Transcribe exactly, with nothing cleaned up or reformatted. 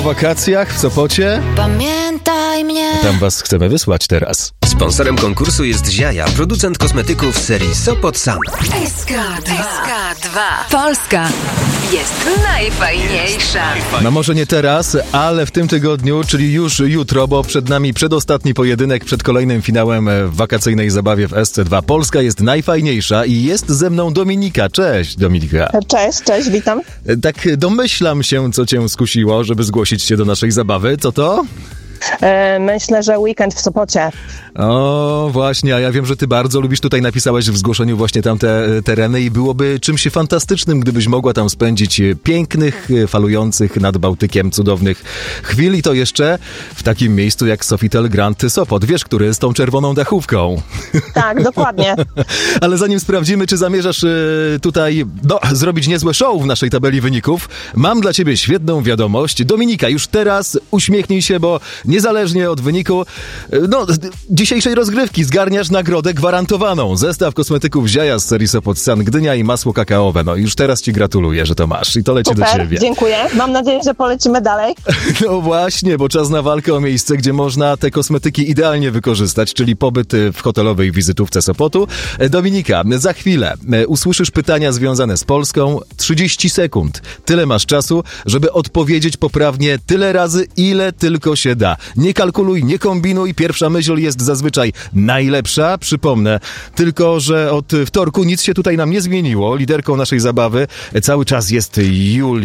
wakacjach w Sopocie? Pamiętaj mnie. Tam was chcemy wysłać teraz. Sponsorem konkursu jest Ziaja, producent kosmetyków serii Sopot Sam. S K dwa. Polska jest najfajniejsza. No może nie teraz, ale w tym tygodniu, czyli już jutro, bo przed nami przedostatni pojedynek przed kolejnym finałem w wakacyjnej zabawie w S C dwa. Polska jest najfajniejsza i jest ze mną Dominika. Cześć, Dominika. Cześć, cześć, witam. Tak domyślam się, co cię skusiło, żeby zgłosić się do naszej zabawy. Co to? E, myślę, że weekend w Sopocie. O, właśnie, a ja wiem, że ty bardzo lubisz, tutaj napisałeś w zgłoszeniu właśnie tamte tereny i byłoby czymś fantastycznym, gdybyś mogła tam spędzić pięknych, falujących nad Bałtykiem cudownych chwil i to jeszcze w takim miejscu jak Sofitel Grand Sopot. Wiesz, który z tą czerwoną dachówką. Tak, dokładnie. Ale zanim sprawdzimy, czy zamierzasz y, tutaj no, zrobić niezłe show w naszej tabeli wyników, mam dla ciebie świetną wiadomość. Dominika, już teraz uśmiechnij się, bo niezależnie od wyniku, y, no, dzisiejszej rozgrywki zgarniasz nagrodę gwarantowaną. Zestaw kosmetyków Ziaja z serii Sopot San Gdynia i masło kakaowe. No już teraz ci gratuluję, że to masz i to leci Super, do ciebie. dziękuję. Mam nadzieję, że polecimy dalej. No właśnie, bo czas na walkę o miejsce, gdzie można te kosmetyki idealnie wykorzystać, czyli pobyt w hotelowej wizytówce Sopotu. Dominika, za chwilę usłyszysz pytania związane z Polską. trzydzieści sekund. Tyle masz czasu, żeby odpowiedzieć poprawnie tyle razy, ile tylko się da. Nie kalkuluj, nie kombinuj. Pierwsza myśl jest zazwyczaj najlepsza. Przypomnę tylko, że od wtorku nic się tutaj nam nie zmieniło. Liderką naszej zabawy cały czas jest Julia.